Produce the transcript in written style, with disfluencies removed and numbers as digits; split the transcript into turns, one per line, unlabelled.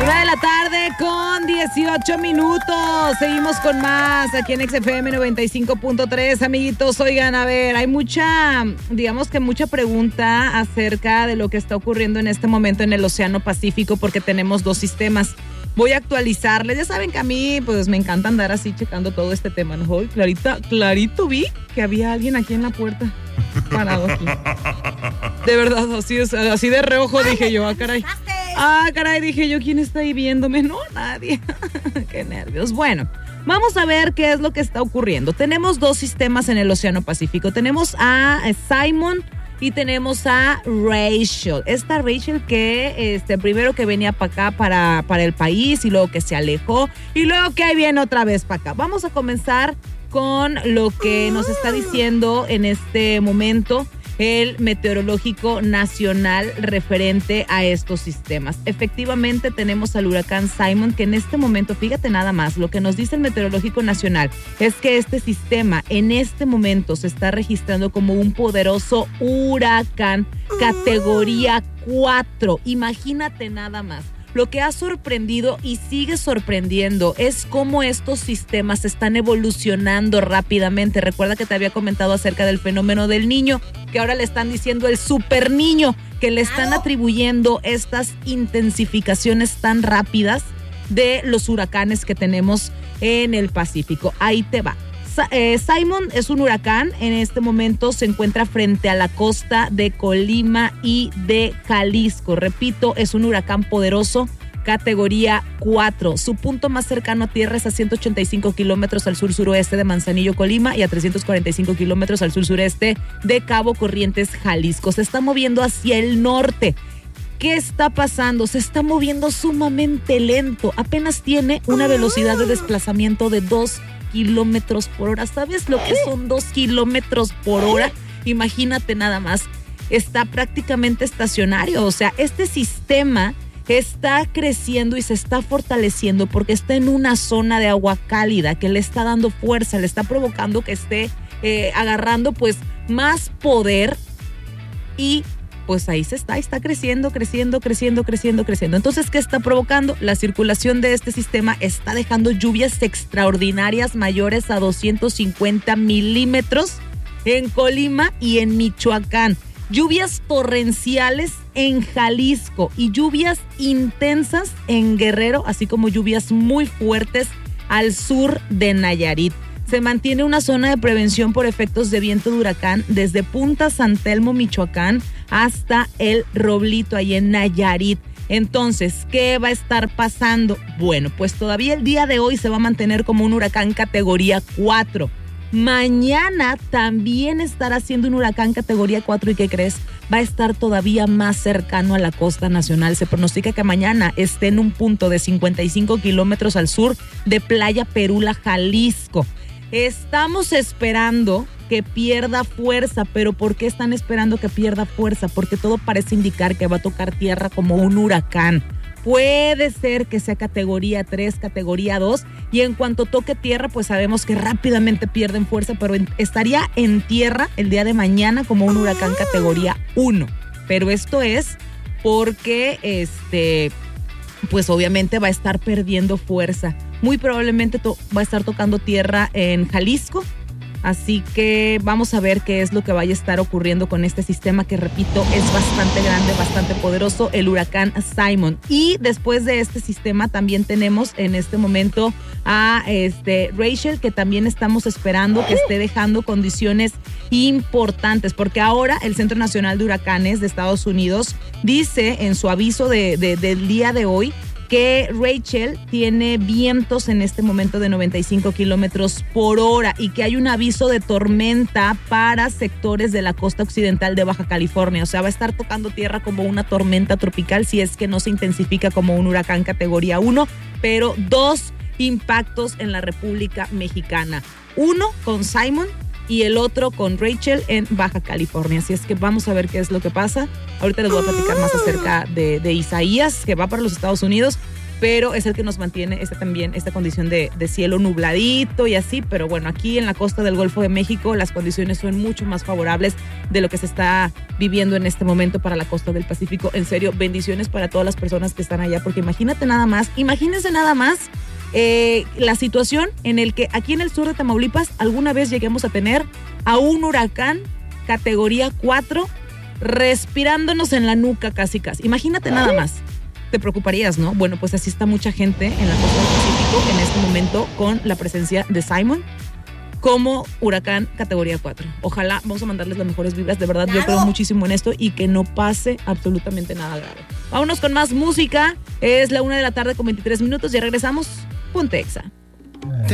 1:18 Seguimos con más aquí en XFM 95.3. Amiguitos, oigan, a ver, hay mucha pregunta acerca de lo que está ocurriendo en este momento en el Océano Pacífico, porque tenemos dos sistemas. Voy a actualizarles. Ya saben que a mí, pues, me encanta andar así checando todo este tema, ¿no? Hoy, clarito vi que había alguien aquí en la puerta parado aquí. De verdad, así de reojo dije yo, caray, dije yo, ¿quién está ahí viéndome? No, nadie. Qué nervios. Bueno, vamos a ver qué es lo que está ocurriendo. Tenemos dos sistemas en el Océano Pacífico. Tenemos a Simon y tenemos a Rachel. Esta Rachel que primero que venía para acá, para el país, y luego que se alejó, y luego que ahí viene otra vez para acá. Vamos a comenzar con lo que nos está diciendo en este momento el Meteorológico Nacional referente a estos sistemas. Efectivamente tenemos al huracán Simon, que en este momento, fíjate nada más, lo que nos dice el Meteorológico Nacional es que este sistema en este momento se está registrando como un poderoso huracán categoría 4. Imagínate nada más. Lo que ha sorprendido y sigue sorprendiendo es cómo estos sistemas están evolucionando rápidamente. Recuerda que te había comentado acerca del fenómeno del niño, que ahora le están diciendo el super niño, que le están atribuyendo estas intensificaciones tan rápidas de los huracanes que tenemos en el Pacífico. Ahí te va. Simon es un huracán, en este momento se encuentra frente a la costa de Colima y de Jalisco. Repito, es un huracán poderoso, categoría 4. Su punto más cercano a tierra es a 185 kilómetros al sur-suroeste de Manzanillo, Colima, y a 345 kilómetros al sur-sureste de Cabo Corrientes, Jalisco. Se está moviendo hacia el norte. ¿Qué está pasando? Se está moviendo sumamente lento. Apenas tiene una velocidad de desplazamiento de 2 kilómetros por hora. ¿Sabes lo que son 2 kilómetros por hora? Imagínate nada más. Está prácticamente estacionario. O sea, este sistema está creciendo y se está fortaleciendo porque está en una zona de agua cálida que le está dando fuerza, le está provocando que esté agarrando pues más poder, y pues ahí está creciendo. Entonces, ¿qué está provocando? La circulación de este sistema está dejando lluvias extraordinarias mayores a 250 milímetros en Colima y en Michoacán. Lluvias torrenciales en Jalisco y lluvias intensas en Guerrero, así como lluvias muy fuertes al sur de Nayarit. Se mantiene una zona de prevención por efectos de viento de huracán desde Punta San Telmo, Michoacán, hasta El Roblito, ahí en Nayarit. Entonces, ¿qué va a estar pasando? Bueno, pues todavía el día de hoy se va a mantener como un huracán categoría 4. Mañana también estará siendo un huracán categoría 4, ¿y qué crees? Va a estar todavía más cercano a la costa nacional. Se pronostica que mañana esté en un punto de 55 kilómetros al sur de Playa Perula, Jalisco. Estamos esperando que pierda fuerza, pero ¿por qué están esperando que pierda fuerza? Porque todo parece indicar que va a tocar tierra como un huracán. Puede ser que sea categoría 3, categoría 2, y en cuanto toque tierra, pues sabemos que rápidamente pierden fuerza, pero estaría en tierra el día de mañana como un huracán categoría 1. Pero esto es porque, pues obviamente va a estar perdiendo fuerza. Muy probablemente va a estar tocando tierra en Jalisco. Así que vamos a ver qué es lo que vaya a estar ocurriendo con este sistema que, repito, es bastante grande, bastante poderoso, el huracán Simon. Y después de este sistema también tenemos en este momento a Rachel, que también estamos esperando que esté dejando condiciones importantes, porque ahora el Centro Nacional de Huracanes de Estados Unidos dice en su aviso del día de hoy que Rachel tiene vientos en este momento de 95 kilómetros por hora y que hay un aviso de tormenta para sectores de la costa occidental de Baja California. O sea, va a estar tocando tierra como una tormenta tropical si es que no se intensifica como un huracán categoría 1, pero 2 impactos en la República Mexicana. Uno con Simon y el otro con Rachel en Baja California. Así es que vamos a ver qué es lo que pasa. Ahorita les voy a platicar más acerca de Isaías, que va para los Estados Unidos. pero es el que nos mantiene también esta condición de cielo nubladito y así, pero bueno, aquí en la costa del Golfo de México las condiciones son mucho más favorables de lo que se está viviendo en este momento para la costa del Pacífico. En serio, bendiciones para todas las personas que están allá, porque imagínense nada más la situación en el que aquí en el sur de Tamaulipas alguna vez lleguemos a tener a un huracán categoría 4 respirándonos en la nuca casi. Imagínate nada más. Te preocuparías, ¿no? Bueno, pues así está mucha gente en la costa del Pacífico en este momento con la presencia de Simon como huracán categoría 4. Ojalá, vamos a mandarles las mejores vibras, de verdad, yo creo muchísimo en esto y que no pase absolutamente nada grave. Vámonos con más música, es la 1:23 p.m, ya regresamos, ponte Exa.